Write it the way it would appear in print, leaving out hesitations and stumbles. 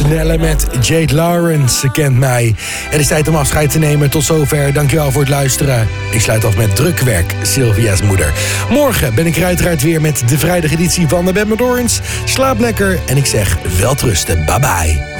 Nelle met Jade Lawrence, ze kent mij. Het is tijd om afscheid te nemen. Tot zover, dankjewel voor het luisteren. Ik sluit af met Drukwerk, Sylvia's moeder. Morgen ben ik er uiteraard weer met de vrijdageditie van de Band met Orange. Slaap lekker en ik zeg welterusten. Bye bye.